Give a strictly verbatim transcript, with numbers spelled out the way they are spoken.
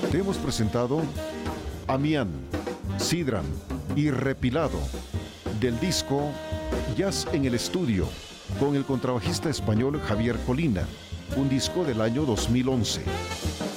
Te hemos presentado Amián, Sidran y Repilado, del disco Jazz en el Estudio, con el contrabajista español Javier Colina, un disco del año dos mil once.